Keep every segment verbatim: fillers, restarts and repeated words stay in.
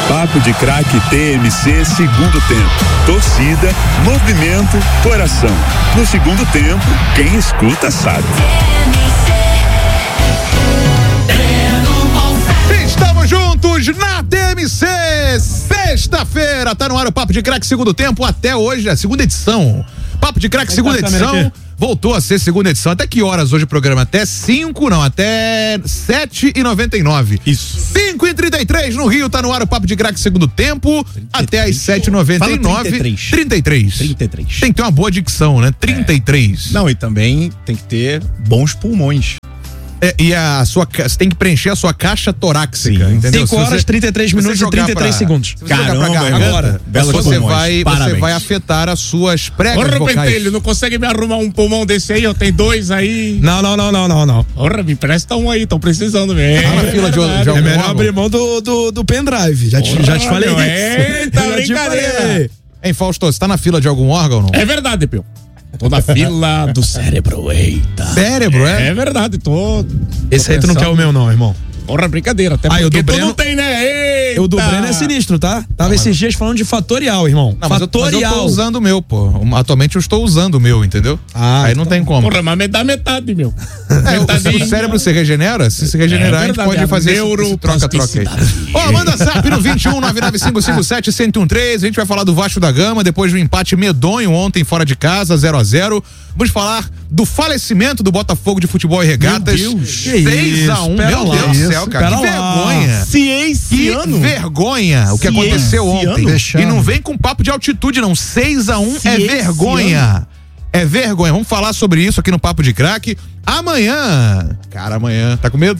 Papo de Craque T M C segundo tempo. Torcida, movimento, coração. No segundo tempo, quem escuta sabe. Estamos juntos na T M C. Sexta-feira, tá no ar o Papo de Craque segundo tempo. Até hoje, a segunda edição. Papo de Craque segunda edição. Voltou a ser segunda edição. Até que horas hoje o programa? Até cinco, não, até sete e noventa e nove. Isso. cinco e trinta e três no Rio, tá no ar o Papo de Craque segundo tempo, até às sete e noventa e nove. trinta e três. trinta e três. trinta e três. Tem que ter uma boa dicção, né? trinta e três. É. Não, e também tem que ter bons pulmões. É, e a sua, você tem que preencher a sua caixa torácica, entendeu? cinco horas, trinta e três minutos e trinta e três segundos. Se você jogar pra Caramba, garganta, belos você pulmões. vai, você Parabéns. vai afetar as suas pregas Porra, vocais. Pentelho, não consegue me arrumar um pulmão desse aí? Eu tenho dois aí. Não, não, não, não, não, não. Porra, me presta um aí, tão precisando mesmo. Tá na fila de, de É algum melhor órgão? abrir mão do, do, do pendrive. Já te, já te falei meu, isso. eita, Já te brincadeira. falei. Hein, Fausto, você tá na fila de algum órgão, não? É verdade, Pio. Tô na fila do cérebro, eita. Cérebro, é? É verdade, tô. Esse aí tu não quer o meu, não, irmão. Porra, brincadeira. Até Ah, e o porque do tu Breno- não tem, né? Eita. O do Breno é sinistro, tá? Tava esses dias falando de fatorial, irmão. Não, mas eu, mas eu fatorial. tô usando o meu, pô. Atualmente eu estou usando o meu, entendeu? Ah, aí não tem como. Porra, mas me dá metade, meu. É, o, o cérebro se regenera? Se se regenerar, É a gente verdade, pode é fazer esse, esse troca-troca aí. Ó, manda zap no vinte e um, nove nove cinco cinco sete, um zero um três. A gente vai falar do Vasco da Gama, depois do empate medonho ontem fora de casa, zero a zero. Vamos falar do falecimento do Botafogo de Futebol e Regatas. Meu Deus. seis a um. Espera Meu lá. Deus do céu, Isso, cara. Que espera lá. vergonha. Que Cienciano. vergonha o que aconteceu ontem. Vexame. E não vem com papo de altitude, não. seis a um é Cienciano. vergonha. É vergonha. Vamos falar sobre isso aqui no Papo de Craque. Amanhã. Cara, amanhã. Tá com medo?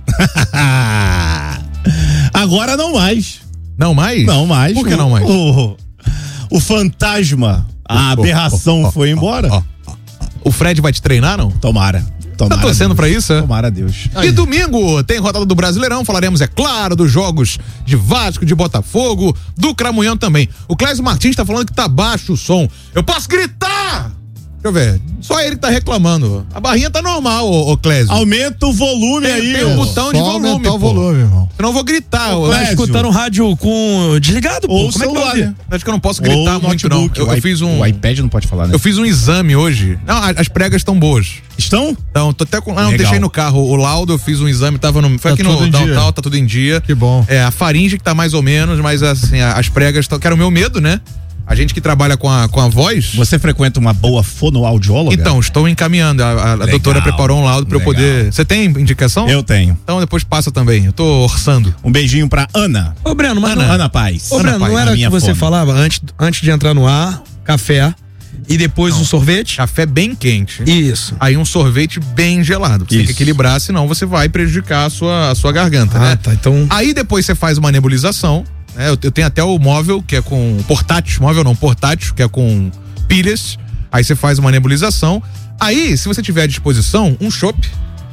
Agora não mais. Não mais? Não mais. Por que O- não mais? O, o fantasma, a Oh, oh, aberração oh, oh, foi embora. Ó, ó, ó. O Fred vai te treinar, não? Tomara. Tomara. Tá torcendo Deus. pra isso, é? Tomara a Deus. E domingo tem rodada do Brasileirão, falaremos, é claro, dos jogos de Vasco, de Botafogo, do Cramunhão também. O Clésio Martins tá falando que tá baixo o som. Eu posso gritar! Deixa eu ver, só ele que tá reclamando. A barrinha tá normal, ô, ô Clésio. Aumenta o volume Tem, aí. tem um ó. botão de Só volume, aumentar pô. o volume, irmão. Senão eu vou gritar. Ô, ô, Tá Clésio. escutando rádio com desligado, pô. Ou Como é que vai celular, ouvir? né? Acho que eu não posso Ou gritar o muito, não. notebook, Eu, o eu i- fiz um. O iPad não pode falar, né? Eu fiz um exame hoje. Não, a- as pregas estão boas. Estão? Então, tô até com. Ah, não, Legal. deixei no carro o laudo, eu fiz um exame, tava no. Foi Tá aqui no tudo em dia. Downtown, tá tudo em dia. Que bom. É, a faringe que tá mais ou menos, mas assim, a- as pregas estão. Que era o meu medo, né? A gente que trabalha com a, com a voz. Você frequenta uma boa fonoaudióloga? Então, estou encaminhando. A, a- a Legal, doutora preparou um laudo pra eu legal. poder. Você tem indicação? Eu tenho. Então depois passa também. Eu tô orçando. Um beijinho pra Ana. Ô, Breno, mas Ana, não, Ana Paz. Ô, Ana Breno, Paz, não a era que minha você fono. falava antes, antes de entrar no ar, café e depois um sorvete? Café bem quente. Isso. Aí um sorvete bem gelado. Você tem que Isso. equilibrar, senão você vai prejudicar a sua, a sua garganta, Ah, né? tá. Então. Aí depois você faz uma nebulização, né? Eu, eu tenho até o móvel, que é com portátil, móvel não, portátil, que é com pilhas. Aí você faz uma nebulização. Aí, se você tiver à disposição, um chopp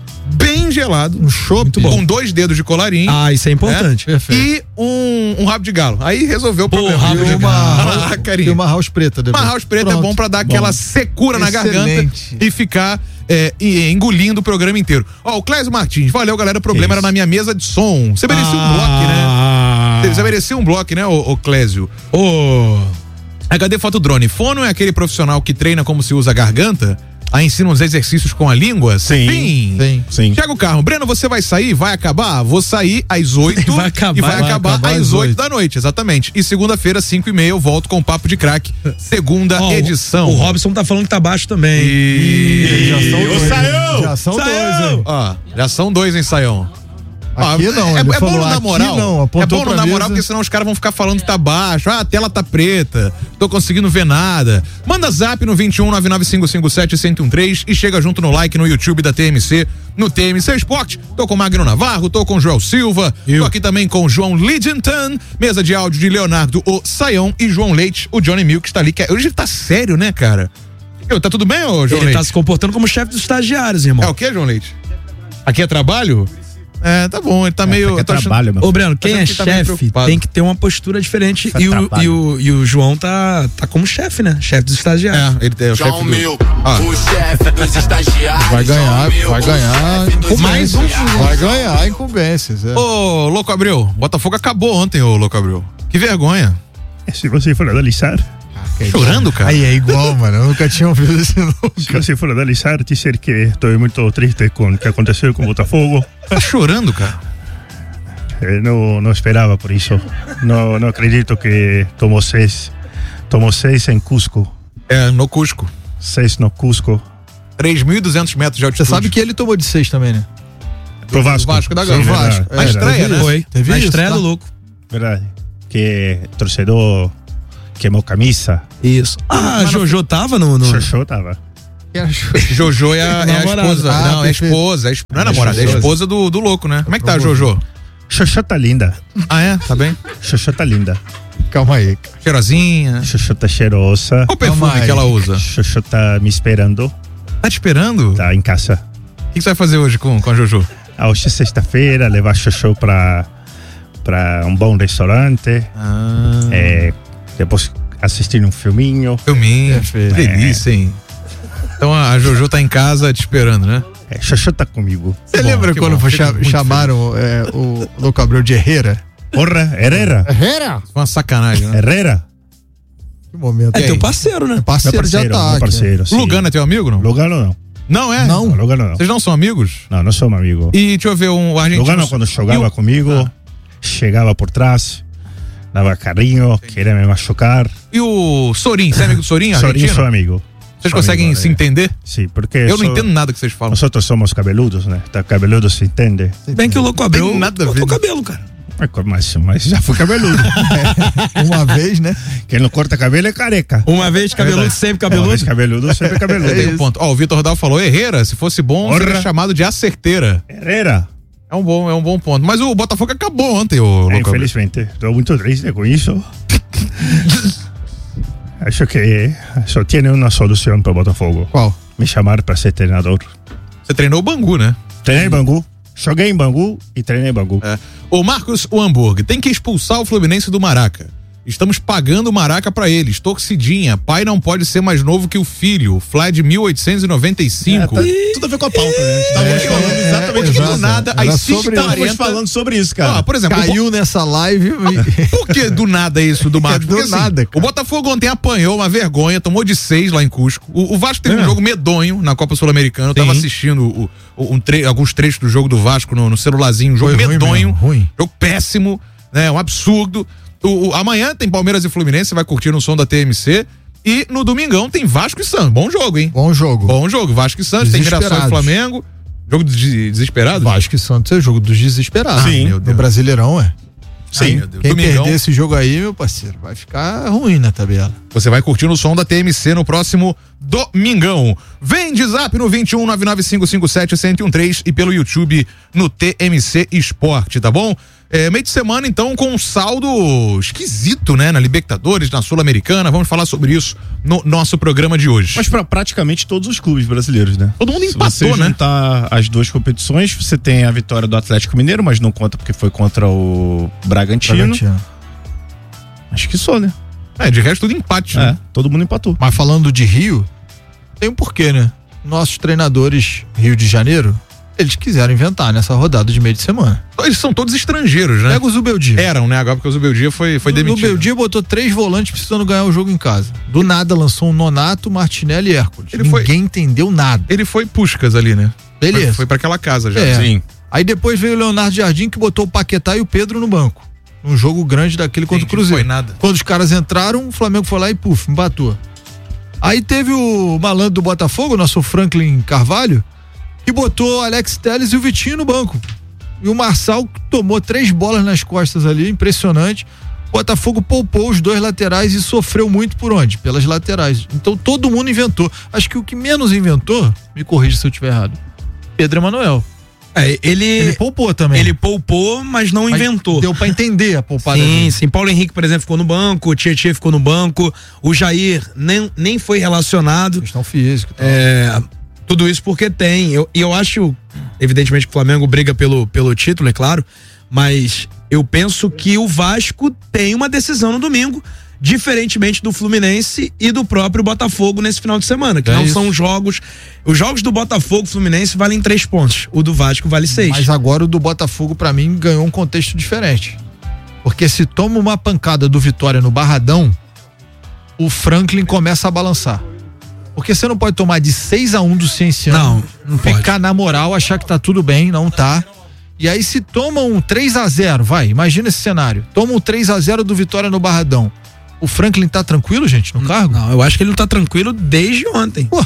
bem gelado. Um chopp com dois dedos de colarinho. Ah, isso é importante. né? E um, um rabo de galo. Aí resolveu o problema. rabo E de uma, Ah, e carinho. uma house preta. Uma depois. house preta é Pronto. bom pra dar aquela Bom. secura na garganta Excelente. e ficar é, e- engolindo o programa inteiro. Ó, o Clésio Martins, valeu, galera. O problema Isso. era na minha mesa de som. Você merecia um bloco, né? Você merecia um bloco, né, ô, ô Clésio? Ô. H D Foto Drone. Fono é aquele profissional que treina como se usa a garganta? Aí ensina uns exercícios com a língua? Sim. Sim. Sim. Sim. Chega o carro. Breno, você vai sair? Vai acabar? Vou sair às oito Vai acabar, e vai, vai acabar, acabar às às oito oito. da noite, exatamente. E segunda-feira, cinco e meia, eu volto com o Papo de Craque. Segunda Ó, o- edição. O Robson tá falando que tá baixo também. E... Já são Ô, dois. Saião! Já são Saião! dois, hein? Ó, já são dois, hein, Saião? Aqui Ó, não, é, ele é bom falou, não dar aqui moral. não, é apontou bom não pra dar mesa. moral, porque senão os caras vão ficar falando que tá baixo. Ah, a tela tá preta. Tô conseguindo ver nada. Manda zap no vinte e um, nove nove cinco cinco sete, um zero um três e chega junto no like no YouTube da T M C, no T M C Esporte. Tô com o Magno Navarro, tô com o Joel Silva, tô aqui também com o João Lidenton, mesa de áudio de Leonardo O Saião e João Leite, o Johnny Milk está ali. Que hoje ele tá sério, né, cara? Eu, tá tudo bem, ô João Ele Leite? tá se comportando como chefe dos estagiários, irmão. É o que, João Leite? Aqui é trabalho? É, tá bom, ele tá meio. É eu tô achando- trabalho, meu Ô, Breno, quem é achando que tá meio chefe preocupado. tem que ter uma postura diferente. Isso é E o, trabalho. e, o, e o João tá, tá como chefe, né? Chefe dos estagiários. É, ele é o chefe João do. Mil, Ah. o chefe dos estagiários. Vai ganhar, João Mil, vai o ganhar chefe dos Mais um. estagiários. Vai ganhar incumbências. É. Ô, Louco Abreu, Botafogo acabou ontem, ô Louco Abreu. Que vergonha. Se você for analisar, Chorando, cara. Aí é igual, mano. Eu nunca tinha ouvido isso se nunca. você for analisar, dizer que estou muito triste com o que aconteceu com o Botafogo. Tá chorando, cara. Eh, não, não esperava por isso. Não, não acredito que tomou seis. Tomou seis em Cusco. É, no Cusco. Seis no Cusco. três mil e duzentos metros de Você altitude. sabe que ele tomou de seis também, né? Pro Vasco. Vasco da Sim, Gama. verdade, Vasco. Na Era, estreia, eu vi né? isso. Foi. Teve Na isso, estreia tá? do louco. Verdade. Que torcedor queimou camisa. Isso. Ah, a Jojo tava no. no... Xoxô tava. Jojo é a, é a Namorada. esposa. Ah, não, é a perfeito. esposa. É a esp- Não é namorada, é a esposa do, do louco, né? Como é que tá a Jojo? Xoxô tá linda. Ah, é? Tá bem? Xoxô tá linda. Calma aí, cara. Cheirosinha. Xoxô tá cheirosa. Qual perfume Calma aí. que ela usa? Xoxô tá me esperando. Tá te esperando? O Tá em casa. que, que você vai fazer hoje com, com a Jojo? Ah, hoje é sexta-feira, levar Xoxô pra, pra um bom restaurante. Ah, É, depois assistir um filminho. filminho. Perfeito. Delícia, hein? Então a a Jojo tá em casa te esperando, né? É, Xoxô tá comigo. Você bom, lembra que quando bom, foi fico cha- muito chamaram é, o Louco Abreu de Herrera? Porra, Herrera. Herrera? Foi uma sacanagem, né? Herrera. Que momento. É E aí? teu parceiro, né? É parceiro, Meu parceiro, de ataque. meu parceiro. O sim. Lugano é teu amigo, não? Lugano não. Não é? Não. Não, Lugano não. Vocês não são amigos? Não, não somos amigos. E deixa eu ver um argentino. Lugano, quando jogava E o- comigo, Ah. chegava por trás, dava carinho, queria me machucar. E o Sorin, você é amigo do Sorin, Sorinho argentino? sou amigo. Vocês Sou conseguem amigo, se é. entender? Sim, porque Eu não sou- entendo nada que vocês falam. nós somos cabeludos, né? Tá cabeludo se entende. Bem que o louco abriu. Tem nada a ver, cortou o né? cabelo, cara. Mas, mas já fui cabeludo. Uma vez, né? Quem não corta cabelo é careca. Uma vez cabeludo, Verdade. sempre Uma cabeludo. vez cabeludo, sempre cabeludo. Tem um ponto. Ó, o Vitor Rodal falou, Herrera, se fosse bom, Porra. seria chamado de acerteira. Herrera. É um bom, é um bom ponto. Mas o Botafogo acabou ontem, o É, Louco. infelizmente, estou muito triste com isso. Acho que só tem uma solução para o Botafogo. Qual? Me chamar para ser treinador. Você treinou o Bangu, né? Treinei em Bangu, joguei em Bangu e treinei em Bangu. É. O Marcos o Hamburg tem que expulsar o Fluminense do Maraca. Estamos pagando o Maraca pra eles. Torcidinha. Pai não pode ser mais novo que o filho. Fly de mil oitocentos e noventa e cinco. É, tá tudo a ver com a pauta, né? Estávamos É, falando é, exatamente é, que do exato. nada, Era às sobre- cinco da Estávamos falando sobre isso, cara. Ah, por exemplo, o Bo- Caiu nessa live e... por que do nada isso do Marcos? do Porque, assim, nada, cara. o Botafogo ontem apanhou uma vergonha, tomou de seis lá em Cusco. O, o Vasco teve É. um jogo medonho na Copa Sul-Americana. Eu tava Sim. assistindo o- o- um tre- alguns trechos do jogo do Vasco no, no celularzinho. Um jogo Foi ruim medonho. mesmo, ruim. Jogo péssimo, né? Um absurdo. O, o- amanhã tem Palmeiras e Fluminense, você vai curtir no som da T M C. E no domingão tem Vasco e Santos. Bom jogo, hein? Bom jogo. Bom jogo. Vasco e Santos, tem Mirassol e Desesperados. Flamengo. Jogo de desesperado? Vasco e Santos é o jogo dos desesperados. Sim. Meu Deus. No Brasileirão, é. Sim. Meu Deus. Quem Domingão. perder esse jogo aí, meu parceiro, vai ficar ruim na tabela. Você vai curtir no som da T M C no próximo domingão. Vem de zap no vinte e um nove nove cinco cinco sete um zero um três e pelo YouTube no T M C Esporte, tá bom? É, meio de semana, então, com um saldo esquisito, né? Na Libertadores, na Sul-Americana. Vamos falar sobre isso no nosso programa de hoje. Mas pra praticamente todos os clubes brasileiros, né? Todo mundo Se empatou, você né? juntar as duas competições, você tem a vitória do Atlético Mineiro, mas não conta porque foi contra o Bragantino. Bragantino. Acho que só, né? É, de resto tudo empate, né? É, todo mundo empatou. Mas falando de Rio, tem um porquê, né? Nossos treinadores Rio de Janeiro, eles quiseram inventar nessa rodada de meio de semana. Eles são todos estrangeiros, né? Pega o Zubeldia. Eram, né? Agora porque o Zubeldia foi, foi O demitido. Zubeldia botou três volantes precisando ganhar o jogo em casa. Do nada lançou um Nonato, Martinelli e Hércules. Ele foi- Ninguém entendeu nada. Ele foi Puskás ali, né? Beleza. Foi, foi pra aquela casa já. É. Sim. Aí depois veio o Leonardo Jardim, que botou o Paquetá e o Pedro no banco. Num jogo grande daquele contra o Gente, Cruzeiro. foi nada. Quando os caras entraram, o Flamengo foi lá e puf, empatou. Aí teve o malandro do Botafogo, nosso Franklin Carvalho, que botou o Alex Telles e o Vitinho no banco. E o Marçal tomou três bolas nas costas ali, impressionante. O Botafogo poupou os dois laterais e sofreu muito por onde? Pelas laterais. Então todo mundo inventou. Acho que o que menos inventou, me corrija se eu estiver errado, Pedro Emanuel. É, ele, Ele poupou também. ele poupou, mas não Mas inventou. Deu pra entender a poupada Sim, dele. sim. Paulo Henrique, por exemplo, ficou no banco, o Tietchan ficou no banco, o Jair nem, nem foi relacionado. Questão física. e tal. É, tudo isso porque tem. Eu- E eu, acho. Evidentemente que o Flamengo briga pelo, pelo título, é claro, mas eu penso que o Vasco tem uma decisão no domingo, diferentemente do Fluminense e do próprio Botafogo nesse final de semana, que É não isso. são jogos... Os jogos do Botafogo e Fluminense valem três pontos, o do Vasco vale seis. Mas agora o do Botafogo, pra mim, ganhou um contexto diferente. Porque se toma uma pancada do Vitória no Barradão, o Franklin começa a balançar. Porque você não pode tomar de seis a um do Cienciano, Não, não ficar na moral, achar que tá tudo bem, não tá. E aí se toma um três a zero, vai, imagina esse cenário. Toma um três a zero do Vitória no Barradão. O Franklin tá tranquilo, gente, no cargo? Não, eu acho que ele não tá tranquilo desde ontem. Pô,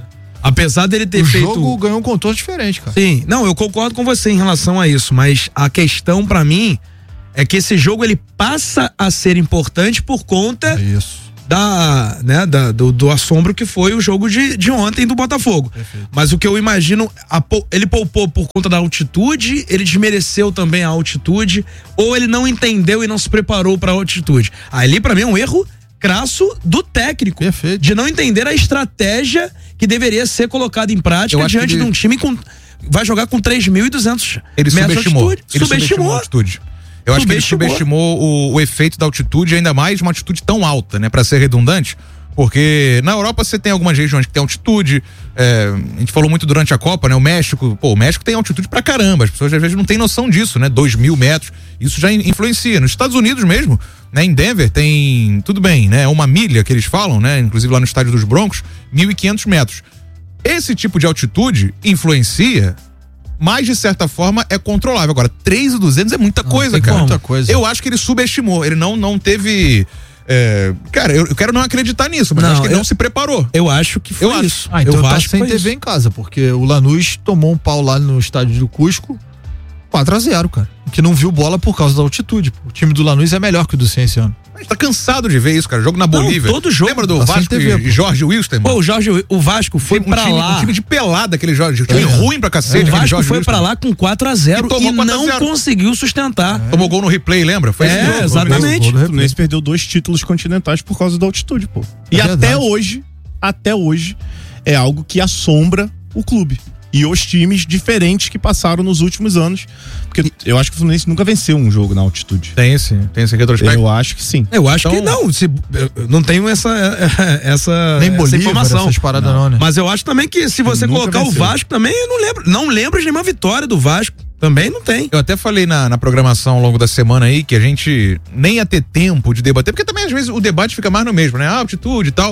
Apesar dele ter o feito... jogo ganhou um contorno diferente, cara. Sim, não, eu concordo com você em relação a isso, mas a questão pra mim é que esse jogo ele passa a ser importante por conta É isso. da, né, da, do, do assombro que foi o jogo de, de ontem do Botafogo. Perfeito. Mas o que eu imagino, a, ele poupou por conta da altitude, ele desmereceu também a altitude, ou ele não entendeu e não se preparou pra altitude. Ali pra mim é um erro crasso do técnico. Perfeito. De não entender a estratégia que deveria ser colocada em prática Eu acho diante que ele- de um time com vai jogar com três mil e duzentos Ele metros de subestimou. altitude. Ele subestimou subestimou. a altitude. Eu acho que ele Subestimou. subestimou o, o efeito da altitude, ainda mais uma altitude tão alta, né? Pra ser redundante. Porque na Europa você tem algumas regiões que tem altitude. É, a gente falou muito durante a Copa, né? O México, pô, o México tem altitude pra caramba. As pessoas às vezes não têm noção disso, né? Dois mil metros. Isso já in- influencia. Nos Estados Unidos mesmo, né? Em Denver tem, tudo bem, né? Uma milha que eles falam, né? Inclusive lá no estádio dos Broncos, mil e quinhentos metros. Esse tipo de altitude influencia, mas de certa forma é controlável. Agora, três mil e duzentos é muita coisa, tem cara. muita coisa. Eu acho que ele subestimou. Ele não, não teve. é, cara, eu, eu quero não acreditar nisso, mas Não, eu acho que ele eu- não se preparou. Eu acho que foi Eu acho. isso. Ah, então eu tá acho que sem foi T V isso. em casa, porque o Lanús tomou um pau lá no estádio do Cusco, quatro a zero, cara. Que não viu bola por causa da altitude. O time do Lanús é melhor que o do Cienciano. A gente tá cansado de ver isso, cara. Jogo na Bolívia. todo jogo Lembra do tá sem Vasco T V, e, pô. e Jorge Wilstermann? Pô, o Jorge, o Vasco foi um pra time, lá. Um time de pelada, aquele Jorge. Um time É. ruim pra cacete. O aquele Vasco Jorge foi pra Wilstermann. lá com quatro a zero E e, tomou quatro a não zero. conseguiu sustentar. Tomou gol no replay, lembra? Foi É, esse jogo. exatamente. O Fluminense perdeu dois títulos continentais por causa da altitude, pô. E É até verdade. hoje, até hoje, é algo que assombra o clube. E os times diferentes que passaram nos últimos anos. Porque eu acho que o Fluminense nunca venceu um jogo na altitude. Tem esse, tem esse retrospecto. Eu acho que sim. Eu acho Então- que não. Se, eu não tenho essa, essa, Nem essa Bolívar, informação. essas paradas não, né? Mas eu acho também que se você nunca colocar venceu. o Vasco também, eu não lembro. Não lembro de nenhuma vitória do Vasco. Também não tem. Eu até falei na, na programação ao longo da semana aí que a gente nem ia ter tempo de debater, porque também às vezes o debate fica mais no mesmo, né? Ah, altitude e tal,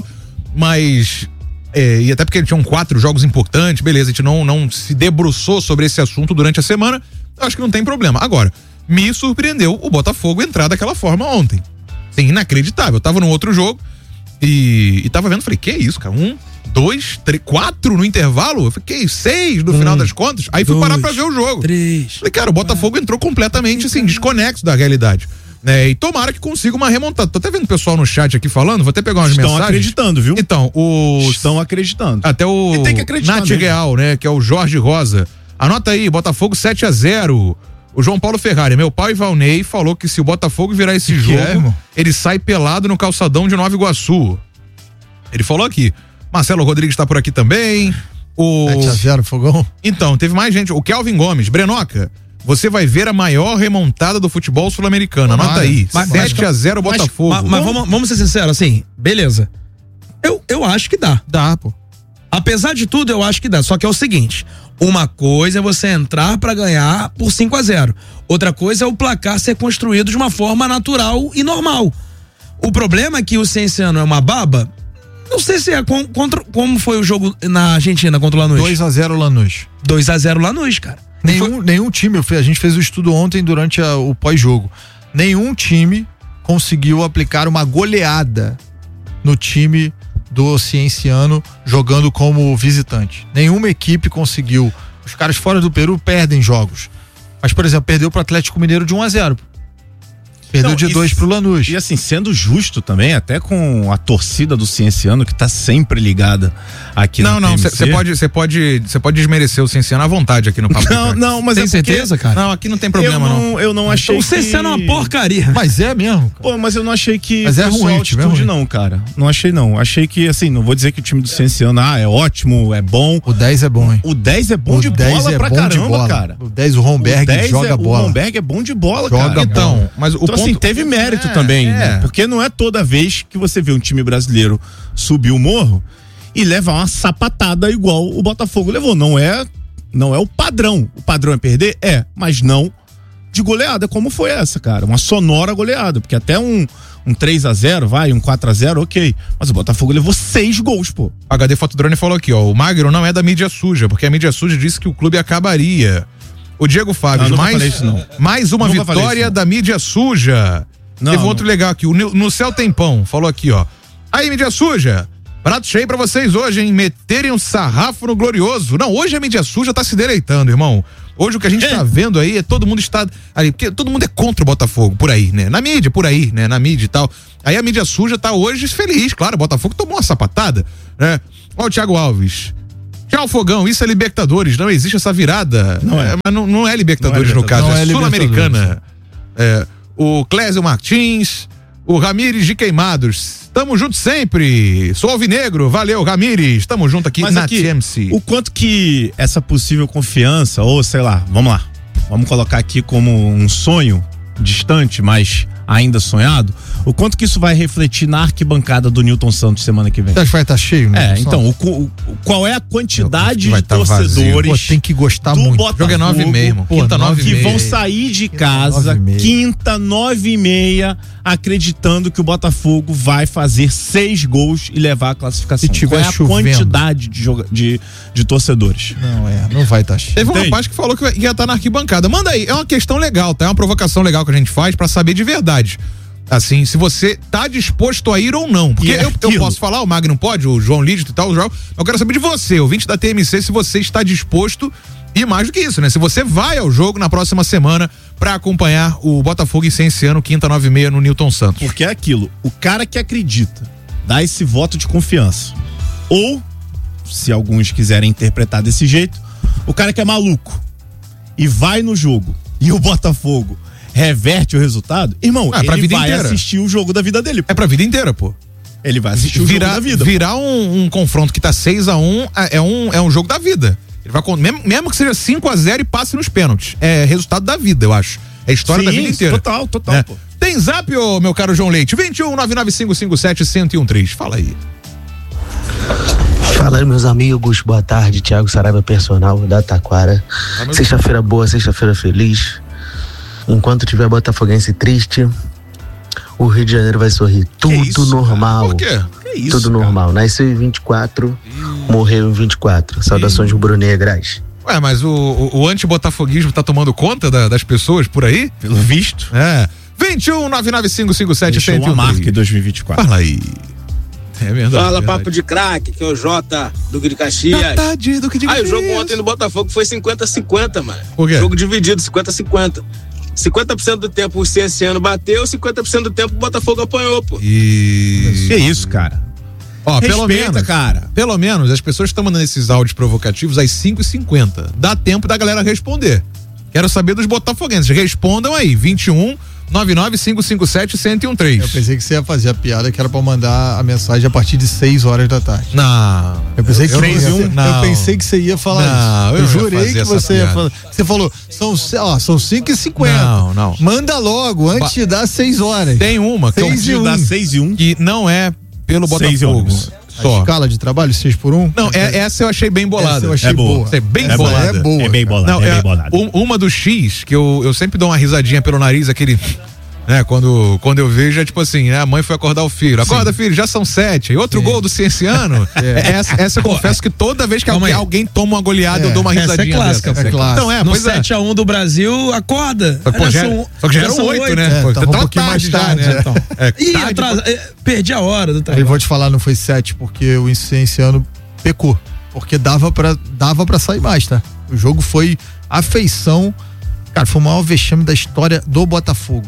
mas... É, e até porque tinham quatro jogos importantes, beleza, a gente não, não se debruçou sobre esse assunto durante a semana, eu acho que não tem problema. Agora, me surpreendeu o Botafogo entrar daquela forma ontem. Sim, inacreditável. Eu tava num outro jogo e, e tava vendo, falei, que isso, cara? Um, dois, três, quatro no intervalo? Eu falei, que isso? Seis no final das contas? Aí fui dois, parar pra ver o jogo. Três. Falei, cara, o Botafogo entrou completamente, assim, desconexo da realidade. Né? E tomara que consiga uma remontada. Tô até vendo o pessoal no chat aqui falando, vou até pegar umas Estão mensagens. acreditando, viu? Então, os... Estão acreditando. Até o E tem que acreditar Nath mesmo. Real, né? Que é o Jorge Rosa. Anota aí, Botafogo sete a zero. O João Paulo Ferrari, meu pai Valnei, falou que se o Botafogo virar esse Que jogo, é, irmão? ele sai pelado no calçadão de Nova Iguaçu. Ele falou aqui. Marcelo Rodrigues tá por aqui também. O... sete a zero, Fogão. Então, teve mais gente. O Kelvin Gomes, Brenoca, você vai ver a maior remontada do futebol sul-americano. Anota Tomara. aí. Mas- sete a zero Mas- Botafogo. Mas, mas vamos, vamos ser sinceros, assim, beleza. Eu, eu acho que dá. Dá, pô. Apesar de tudo, eu acho que dá. Só que é o seguinte: uma coisa é você entrar pra ganhar por cinco a zero. Outra coisa é o placar ser construído de uma forma natural e normal. O problema é que o Cienciano é uma baba. Não sei se é com- contra, como foi o jogo na Argentina contra o Lanús. dois a zero Lanús. dois a zero Lanús, cara. Nenhum, nenhum time, eu fe- a gente fez o estudo ontem durante a- o pós-jogo. Nenhum time conseguiu aplicar uma goleada no time do Cienciano jogando como visitante. Nenhuma equipe conseguiu. Os caras fora do Peru perdem jogos. Mas, por exemplo, perdeu pro Atlético Mineiro de um a zero. Perdeu Não, de e dois s- pro Lanús. E assim, sendo justo também, até com a torcida do Cienciano, que tá sempre ligada aqui Não, no não, T M C. você pode, você pode, você pode desmerecer o Cienciano à vontade aqui no Papo de Não, Craque. não, mas Tem é porque certeza, cara? Não, aqui não tem eu problema não. não, eu não achei O Cienciano é uma porcaria. Mas é mesmo, cara. Pô, mas eu não achei que Mas é foi só ruim, o time é altitude ruim. não, cara. Não achei não. Achei que, assim, não vou dizer que o time do Cienciano, ah, é ótimo, é bom. O dez é bom, hein? O dez é bom O de dez bola é pra bom de caramba, bola. cara. O dez, o Romberg O dez joga é, bola. O Romberg é bom de bola, Joga cara. Então, mas o Então, ponto... assim, teve mérito É, também, é. né? Porque não é toda vez que você vê um time brasileiro subir o morro e levar uma sapatada igual o Botafogo levou. Não é, não é o padrão. O padrão é perder? É, mas não de goleada como foi essa, cara. Uma sonora goleada, porque até um, um três a zero, vai, um quatro a zero, ok. Mas o Botafogo levou seis gols, pô. H D Fotodrone falou aqui, ó, o Magro não é da mídia suja, porque a mídia suja disse que o clube acabaria. O Diego Fábio, Não, nunca mais, falei isso, não. mais uma Nunca falei vitória isso, não. da mídia suja. Não, Teve um não. outro legal aqui, o Nil- no Céu Tempão, falou aqui, ó. Aí, mídia suja, prato cheio pra vocês hoje, hein? Meterem um sarrafo no glorioso. Não, hoje a mídia suja tá se deleitando, irmão. Hoje o que a gente É. tá vendo aí é todo mundo está aí, porque todo mundo é contra o Botafogo, por aí, né? Na mídia, por aí, né? Na mídia e tal. Aí a mídia suja tá hoje feliz, claro, o Botafogo tomou uma sapatada, né? Ó o Thiago Alves. Tchau, Fogão, isso é Libertadores, não existe essa virada. Não é. Mas não, não é Libertadores Não é no caso, Não é, é Sul-Americana. É, o Clésio Martins, o Ramires de Queimados. Tamo junto sempre. Sou alvinegro, valeu, Ramires. Tamo junto aqui Mas na aqui, T M C. o quanto que essa possível confiança, ou sei lá, vamos lá, vamos colocar aqui como um sonho distante, mas ainda sonhado, o quanto que isso vai refletir na arquibancada do Newton Santos semana que vem? Você acha que vai estar cheio, né? É, então, o, o- qual é a quantidade Vai de tá vazio. torcedores Pô, tem que gostar do muito. Botafogo Jogo é nove e meia, irmão. Pô, Quinta, nove e que meia. vão sair de casa nove e meia. quinta, nove e meia, acreditando que o Botafogo vai fazer seis gols e levar a classificação. Se tiver Qual é a chovendo. quantidade de, joga- de, de torcedores? Não, é, não vai estar cheio. Teve um Entende? rapaz que falou que ia estar na arquibancada. Manda aí, é uma questão legal, tá? É uma provocação legal que a gente faz pra saber de verdade. Assim, se você tá disposto a ir ou não. Porque E é eu, eu aquilo. posso falar, o Magno pode, o João Lídito e tal, o João. Eu quero saber de você, ouvinte da T M C, se você está disposto e mais do que isso, né? Se você vai ao jogo na próxima semana pra acompanhar o Botafogo e Cienciano, quinta, nove e meia no Newton Santos. Porque é aquilo, o cara que acredita, dá esse voto de confiança. Ou, se alguns quiserem interpretar desse jeito, o cara que é maluco e vai no jogo e o Botafogo reverte o resultado, irmão, Ah, pra ele vida vai inteira. assistir o jogo da vida dele. É pra vida inteira, pô. Ele vai assistir o Virar, jogo da vida. virar um, um confronto que tá seis a um é um, é um jogo da vida. Ele vai, con- mesmo, mesmo que seja cinco a zero e passe nos pênaltis. É resultado da vida, eu acho. É a história da Sim, vida inteira. total, total, É. pô. Tem zap, ô, meu caro João Leite? vinte e um, nove nove cinco cinco sete, um zero um três. Fala aí. Fala aí, meus amigos, boa tarde, Thiago Saraiva, personal da Taquara. Sexta-feira boa, sexta-feira feliz. Enquanto tiver botafoguense triste, o Rio de Janeiro vai sorrir. Tudo isso, normal. Por quê? Que isso, Tudo cara? normal. Nasceu em vinte e quatro, morreu em vinte e quatro. Saudações rubro-negras. Ué, mas o, o, o anti-botafoguismo tá tomando conta da- das pessoas por aí? Pelo visto. É. vinte e um, nove nove cinco cinco sete, Deixou um zero uma um marca em três. dois mil e vinte e quatro. Fala aí. É verdade. Fala, verdade. papo de craque, que é o Jota, Duque de Caxias. Tadinho do que de Aí o jogo Caxias. ontem no Botafogo foi cinquenta a cinquenta, mano. Por quê? Jogo dividido, cinquenta a cinquenta. cinquenta por cento do tempo o Cienciano bateu, cinquenta por cento do tempo o Botafogo apanhou, pô. E... Que isso, cara? Ó, pelo Respeita, menos, cara. Pelo menos as pessoas estão mandando esses áudios provocativos às cinco e cinquenta. Dá tempo da galera responder. Quero saber dos botafoguenses. Respondam aí, vinte e um, nove nove cinco cinco sete, um zero um três. Eu pensei que você ia fazer a piada que era pra mandar a mensagem a partir de seis horas da tarde. Não. Eu pensei, que, eu, você não ia, ia- eu não. pensei que você ia falar Não, isso. eu não ia jurei fazer que essa você ia piada. falar. Você falou, são, ó, são cinco e cinquenta. Não, não. Manda logo, antes de dar seis horas. Tem uma que, Seis eu- e um. Dá seis e um. que não é pelo Seis Botafogo. ônibus. A Só. escala de trabalho, seis por um? Não, é, essa eu achei bem bolada. Essa eu achei É boa. boa. Essa é bem Essa bolada. É boa. É bem cara. bolado, Não, é é, bem bolado. um- uma do X, que eu, eu sempre dou uma risadinha pelo nariz, aquele. Né, quando, quando eu vejo, é tipo assim, né, a mãe foi acordar o filho. Acorda, filho, já são sete. E outro gol do Cienciano. Essa, essa eu confesso que toda vez que Calma alguém, aí. alguém toma uma goleada, É, eu dou uma essa é risadinha. clássica, dessa. é clássica. Então é, No pois é. sete a um do Brasil, acorda. Só que, pô, Já já, são- só que já eram são oito, oito. né? É, Foi tava um tão pouquinho tarde mais já, tarde, né? é. Então, é, Ih, tarde atrasa, é, perdi a hora do Aí trabalho. vou te falar, não foi sete, porque o Cienciano pecou. Porque dava pra, dava pra sair mais, tá? O jogo foi a feição. Cara, foi o maior vexame da história do Botafogo.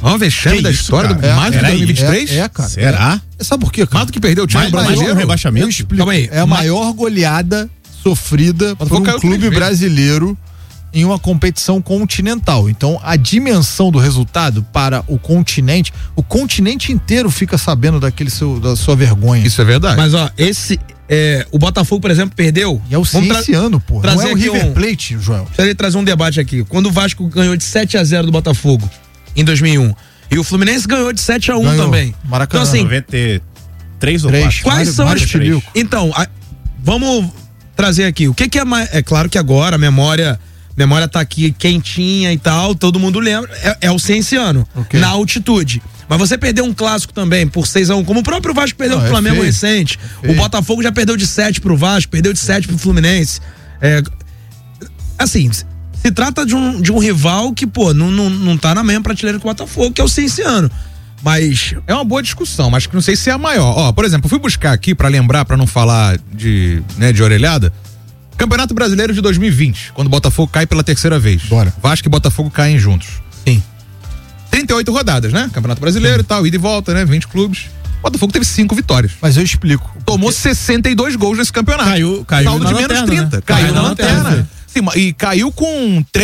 Ó, vexame Que da isso, história cara? do É, mais do que peraí. dois mil e vinte e três? É, é, cara. Será? É. Sabe por quê, cara? Mais do que perdeu o time Mais do do que brasileiro? um rebaixamento? Eu explico. Calma aí. É a maior goleada sofrida por Botafogo um caiu clube três vezes. brasileiro em uma competição continental. Então, a dimensão do resultado para o continente, o continente inteiro fica sabendo daquele seu, da sua vergonha. Isso é verdade. Mas ó, esse. É, o Botafogo, por exemplo, perdeu. E é o Vamos tra- Cienciano, pô. Não trazer é o aqui River um- Plate, Joel. Deixa eu trazer um debate aqui. Quando o Vasco ganhou de sete a zero do Botafogo em dois mil e um e o Fluminense ganhou de sete a um Ganhou. também. Maracanã. Então, assim, noventa e três ou Três. quatro? quais Mário- são Mário as. Tilico. Então, a- vamos trazer aqui. O que, que é mais. É claro que agora a memória. Memória tá aqui quentinha e tal, todo mundo lembra. É, é o Cienciano, Ok. na altitude. Mas você perdeu um clássico também por seis a um, como o próprio Vasco perdeu Não, pro é Flamengo feio. recente. É feio. O Botafogo já perdeu de sete pro Vasco, perdeu de sete pro Fluminense. É, assim, se trata de um, de um rival que, pô, não, não, não tá na mesma prateleira que o Botafogo, que é o Cienciano. Mas É uma boa discussão, mas que não sei se é a maior. Ó, por exemplo, eu fui buscar aqui pra lembrar, pra não falar de, né, de orelhada, Campeonato Brasileiro de dois mil e vinte, quando o Botafogo cai pela terceira vez. Bora. Vasco e Botafogo caem juntos. Sim. trinta e oito rodadas, né? Campeonato Brasileiro e tal, ida e volta, né? vinte clubes. O Botafogo teve cinco vitórias. Mas eu explico. Tomou sessenta e dois gols nesse campeonato. Caiu- caiu Saldo na de menos lanterna, trinta. né? Caiu, Caiu na na lanterna. lanterna. Sim, e caiu com três